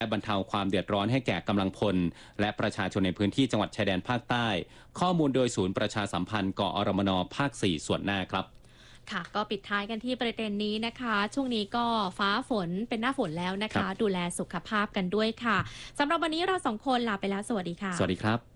และบรรเทาความเดือดร้อนให้แก่กำลังพลและประชาชนในพื้นที่จังหวัดชายแดนภาคใต้ข้อมูลโดยศูนย์ประชาสัมพันธ์กอรมนภาค 4 ส่วนหน้าครับค่ะก็ปิดท้ายกันที่ประเด็นนี้นะคะช่วงนี้ก็ฟ้าฝนเป็นหน้าฝนแล้วนะคะดูแลสุขภาพกันด้วยค่ะสำหรับวันนี้เราสองคนลาไปแล้วสวัสดีค่ะสวัสดีครับ